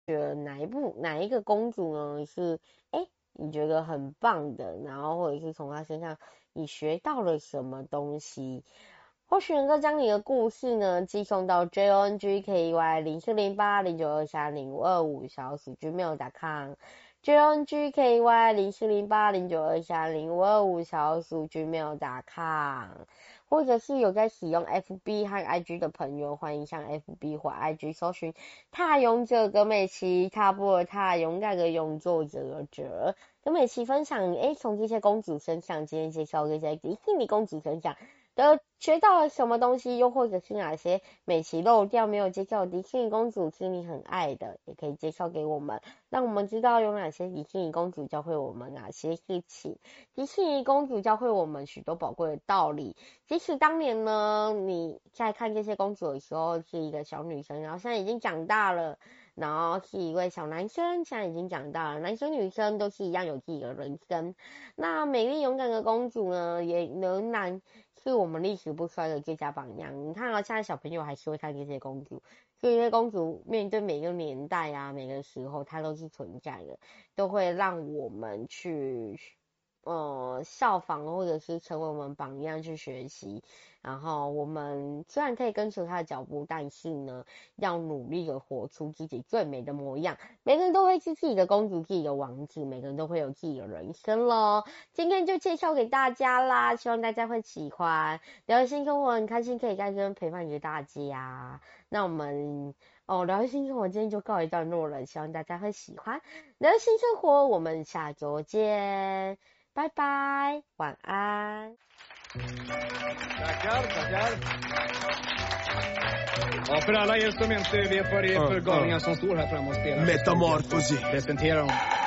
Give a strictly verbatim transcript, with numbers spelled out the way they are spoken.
觉得哪一部哪一个公主呢是哎你觉得很棒的，然后或者是从她身上你学到了什么东西？或许能够将你的故事呢寄送到 J O N G K Y 零四零八零九二三零五二五小鼠 gmail 点 com J O N G K Y 零四零八零九二三零五二五小鼠 gmail 点 com， 或者是有在使用 F B 和 I G 的朋友，欢迎上 F B 或 I G 搜寻踏勇者葛美琪，踏步的踏，勇敢的勇，作者的者。葛美琪分享，诶，从这些公主身上，今天介绍这些迪士尼公主身上的学到了什么东西，又或者是哪些美琪漏掉没有介绍的迪士尼公主是你很爱的，也可以介绍给我们，让我们知道有哪些迪士尼公主教会我们哪些事情。迪士尼公主教会我们许多宝贵的道理，即使当年呢你在看这些公主的时候是一个小女生，然后现在已经长大了，然后是一位小男生，现在已经长大了，男生女生都是一样有自己的人生。那美丽勇敢的公主呢，也仍然是我们历史不衰的最佳榜样。你看啊，现在小朋友还是会看这些公主，这些公主面对每个年代啊，每个时候它都是存在的，都会让我们去呃效仿或者是成为我们榜样去学习。然后我们虽然可以跟随他的脚步，但是呢要努力的活出自己最美的模样。每个人都会是自己的公主，自己的王子，每个人都会有自己的人生咯。今天就介绍给大家啦，希望大家会喜欢。聊新生活很开心可以在这边陪伴着大家。那我们哦聊新生活今天就告一段落了，希望大家会喜欢。聊新生活我们下周见，拜拜，晚安。 Tackar, tackar. Ja, för alla er som inte vet vad det är för galningar som står här framme och spelar. Metamorfosi. Presentera dem.